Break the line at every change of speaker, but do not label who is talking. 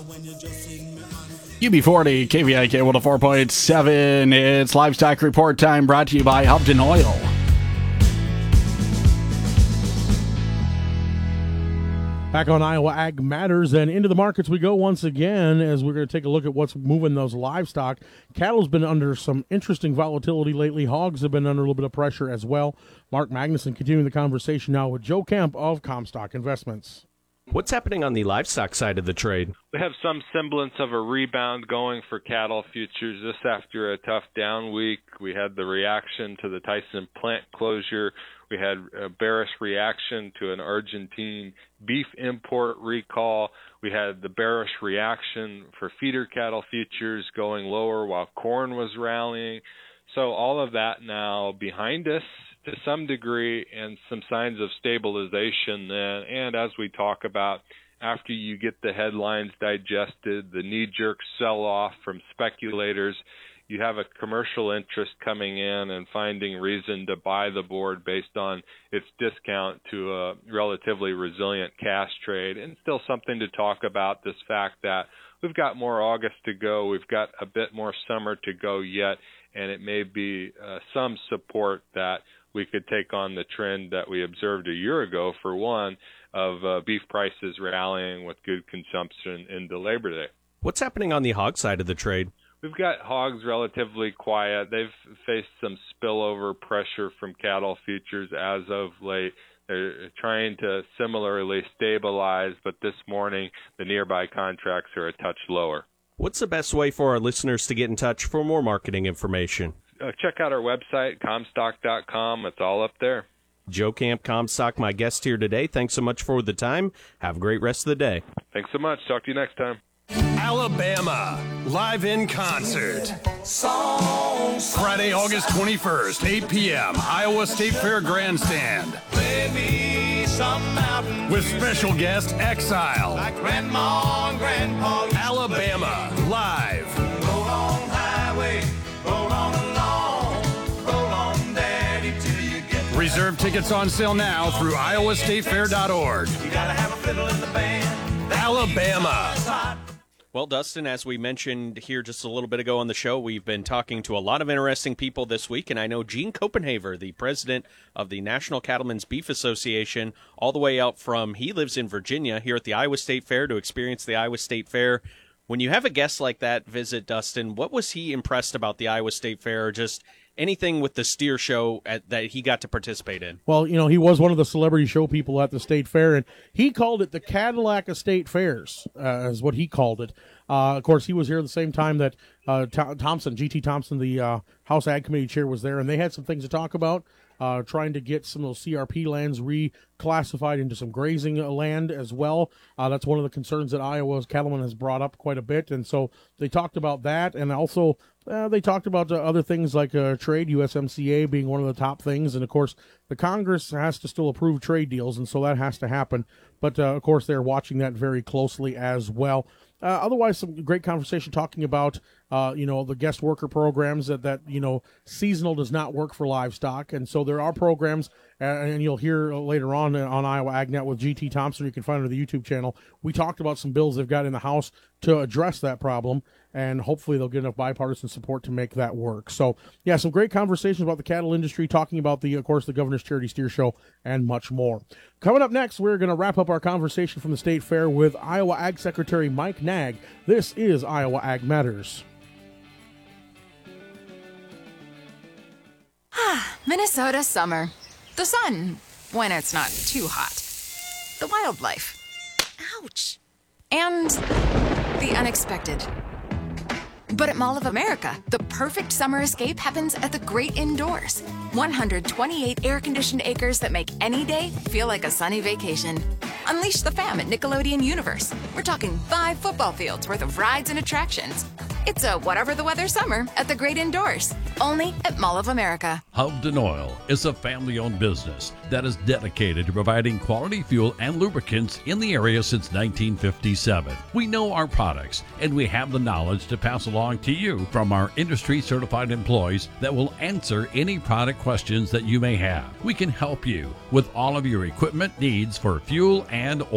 UB40, KVIK 104.7. It's Livestock Report time, brought to you by Hubden Oil.
Back on Iowa Ag Matters, and into the markets we go once again as we're going to take a look at what's moving those livestock. Cattle's been under some interesting volatility lately. Hogs have been under a little bit of pressure as well. Mark Magnuson continuing the conversation now with Joe Kemp of Comstock Investments.
What's happening on the livestock side of the trade?
We have some semblance of a rebound going for cattle futures. This after a tough down week. We had the reaction to the Tyson plant closure. We had a bearish reaction to an Argentine beef import recall. We had the bearish reaction for feeder cattle futures going lower while corn was rallying. So all of that now behind us to some degree, and some signs of stabilization then. And as we talk about, after you get the headlines digested, the knee-jerk sell-off from speculators, you have a commercial interest coming in and finding reason to buy the board based on its discount to a relatively resilient cash trade. And still something to talk about, this fact that we've got more August to go, we've got a bit more summer to go yet, and it may be some support that we could take on the trend that we observed a year ago, for one, of beef prices rallying with good consumption into Labor Day.
What's happening on the hog side of the trade?
We've got hogs relatively quiet. They've faced some spillover pressure from cattle futures as of late. They're trying to similarly stabilize, but this morning the nearby contracts are a touch lower.
What's the best way for our listeners to get in touch for more marketing information?
Check out our website, comstock.com. It's all up there.
Joe Kemp, Comstock, my guest here today. Thanks so much for the time. Have a great rest of the day.
Thanks so much. Talk to you next time.
Alabama, live in concert. Friday, August 21st, 8 p.m., Iowa State Fair Grandstand. With special guest Exile. Like Grandma and Grandpa. Alabama, live. Roll on highway, roll on along, roll on daddy till you get there. Reserve tickets on sale now through iowastatefair.org. You gotta have a fiddle in the band. Alabama.
Well, Dustin, as we mentioned here just a little bit ago on the show, we've been talking to a lot of interesting people this week, and I know Gene Copenhaver, the president of the National Cattlemen's Beef Association, all the way out from, he lives in Virginia, here at the Iowa State Fair to experience the Iowa State Fair. When you have a guest like that visit, Dustin, what was he impressed about the Iowa State Fair, or just anything with the steer show that he got to participate in?
Well, you know, he was one of the celebrity show people at the state fair, and he called it the Cadillac of State Fairs, is what he called it. Of course, he was here at the same time that GT Thompson, the House Ag Committee chair, was there, and they had some things to talk about, trying to get some of those CRP lands reclassified into some grazing land as well. That's one of the concerns that Iowa's cattlemen has brought up quite a bit, and so they talked about that, and also they talked about other things like trade, USMCA being one of the top things, and of course the Congress has to still approve trade deals, and so that has to happen, but of course they're watching that very closely as well. Otherwise, some great conversation talking about, the guest worker programs that seasonal does not work for livestock. And so there are programs, and you'll hear later on Iowa AgNet with GT Thompson. You can find it on the YouTube channel. We talked about some bills they've got in the House to address that problem, and hopefully they'll get enough bipartisan support to make that work. So, yeah, some great conversations about the cattle industry, talking about the Governor's Charity Steer Show, and much more. Coming up next, we're going to wrap up our conversation from the State Fair with Iowa Ag Secretary Mike Nag. This is Iowa Ag Matters.
Minnesota summer. The sun, when it's not too hot. The wildlife. Ouch. And the unexpected. But at Mall of America, the perfect summer escape happens at the great indoors. 128 air-conditioned acres that make any day feel like a sunny vacation. Unleash the fam at Nickelodeon Universe. We're talking 5 football fields worth of rides and attractions. It's a whatever the weather summer at the great indoors. Only at Mall of America.
Hubden Oil is a family-owned business that is dedicated to providing quality fuel and lubricants in the area since 1957. We know our products, and we have the knowledge to pass along to you from our industry-certified employees that will answer any product questions that you may have. We can help you with all of your equipment needs for fuel and oil.